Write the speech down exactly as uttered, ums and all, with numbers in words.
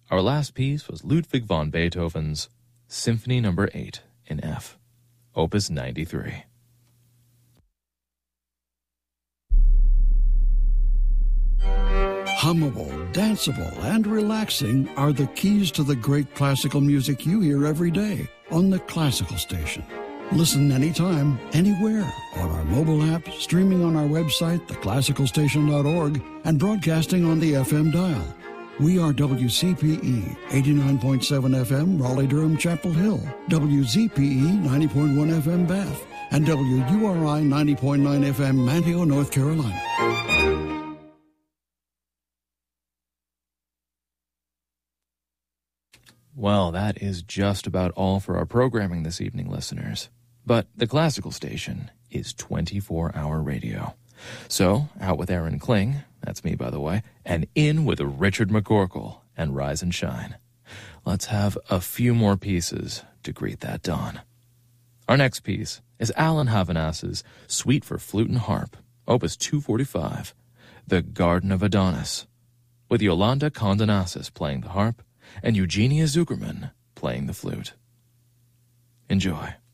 Our last piece was Ludwig van Beethoven's Symphony Number eight in F, Opus ninety-three. Hummable, danceable, and relaxing are the keys to the great classical music you hear every day on the Classical Station. Listen anytime, anywhere, on our mobile app, streaming on our website, the classical station dot org, and broadcasting on the F M dial. We are W C P E, eighty-nine point seven F M, Raleigh-Durham, Chapel Hill, W Z P E, ninety point one F M, Bath, and W U R I, ninety point nine F M, Manteo, North Carolina. Well, that is just about all for our programming this evening, listeners. But the Classical Station is twenty-four hour radio. So, out with Aaron Kling, that's me by the way, and in with Richard McCorkle and Rise and Shine. Let's have a few more pieces to greet that dawn. Our next piece is Alan Havanas's Suite for Flute and Harp, Opus two forty-five, The Garden of Adonis, with Yolanda Condonasis playing the harp and Eugenia Zuckerman playing the flute. Enjoy.